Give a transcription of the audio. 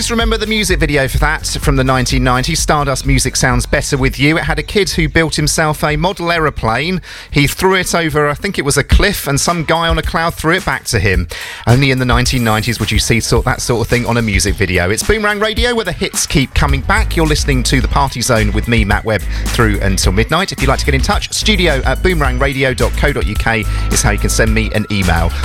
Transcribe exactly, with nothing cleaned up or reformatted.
Kids remember the music video for that from the nineteen nineties, Stardust Music Sounds Better With You. It had a kid who built himself a model aeroplane. He threw it over, I think it was a cliff, and some guy on a cloud threw it back to him. Only in the nineteen nineties would you see sort that sort of thing on a music video. It's Boomerang Radio, where the hits keep coming back. You're listening to The Party Zone with me, Matt Webb, through until midnight. If you'd like to get in touch, studio at boomerang radio dot co dot uk is how you can send me an email.